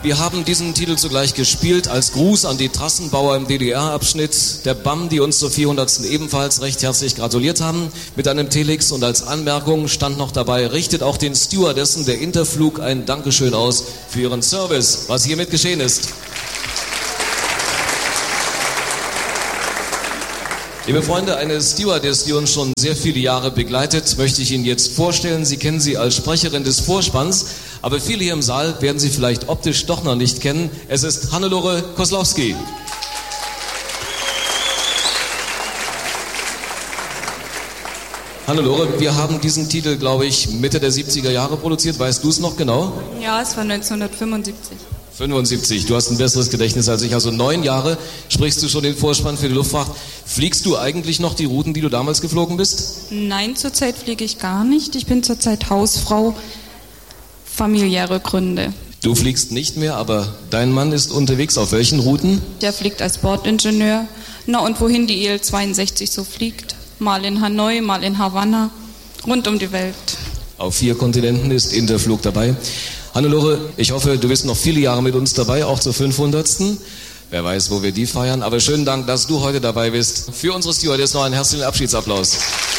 Wir haben diesen Titel zugleich gespielt als Gruß an die Trassenbauer im DDR-Abschnitt der BAM, die uns zur 400. ebenfalls recht herzlich gratuliert haben mit einem Telex. Und als Anmerkung stand noch dabei, richtet auch den Stewardessen der Interflug ein Dankeschön aus für ihren Service, was hiermit geschehen ist. Liebe Freunde, eine Stewardess, die uns schon sehr viele Jahre begleitet, möchte ich Ihnen jetzt vorstellen. Sie kennen sie als Sprecherin des Vorspanns, aber viele hier im Saal werden sie vielleicht optisch doch noch nicht kennen. Es ist Hannelore Koslowski. Hannelore, wir haben diesen Titel, glaube ich, Mitte der 70er Jahre produziert. Weißt du es noch genau? Ja, es war 1975. 75, du hast ein besseres Gedächtnis als ich. Also 9 Jahre sprichst du schon den Vorspann für die Luftfahrt. Fliegst du eigentlich noch die Routen, die du damals geflogen bist? Nein, zurzeit fliege ich gar nicht. Ich bin zurzeit Hausfrau, familiäre Gründe. Du fliegst nicht mehr, aber dein Mann ist unterwegs. Auf welchen Routen? Der fliegt als Bordingenieur. Na, und wohin die IL-62 so fliegt? Mal in Hanoi, mal in Havanna, rund um die Welt. Auf 4 Kontinenten ist Interflug dabei. Hannelore, ich hoffe, du bist noch viele Jahre mit uns dabei, auch zur 500. Wer weiß, wo wir die feiern. Aber schönen Dank, dass du heute dabei bist. Für unsere Stewardess noch einen herzlichen Abschiedsapplaus.